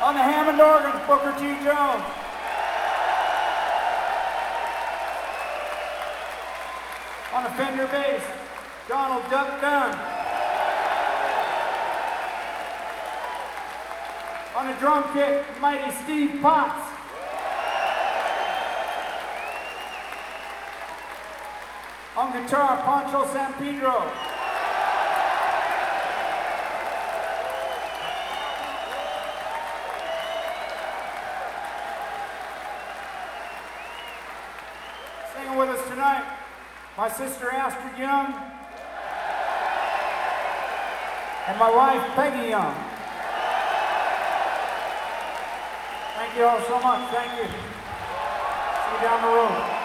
On the Hammond organs, Booker T. Jones. On the Fender bass, Donald Duck Dunn. On the drum kit, mighty Steve Potts. On guitar, Pancho San Pedro. Singing with us tonight, my sister Astrid Young and my wife Peggy Young. Thank you all so much. Thank you. See you down the road.